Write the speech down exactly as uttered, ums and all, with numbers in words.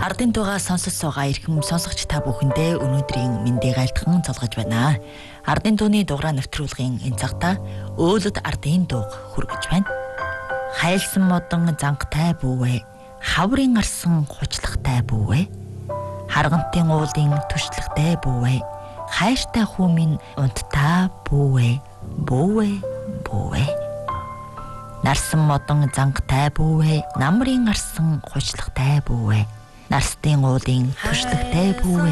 Ардын тугаа сонсож байгаа эрхэм сонсогч та бүхэндээ өнөөдрийн мэндийг айлтхан цолгож байна. Ардын тууны дугаараа нэвтрүүлгийн энэ цагта өөлөд ардын дууг хүргэж байна. Хайлсан модон зангатай бүүвэ, хаврын арсан хучлахтай бүүвэ, харгантын уулын түшлагтай бүүвэ, хайштай хүмийн унттай бүүвэ, бүүвэ, бүүвэ. Нарсан модон зангатай бүүвэ, намрын арсан хучлахтай бүүвэ, нарстын уулын түшлагтай бүүвэ,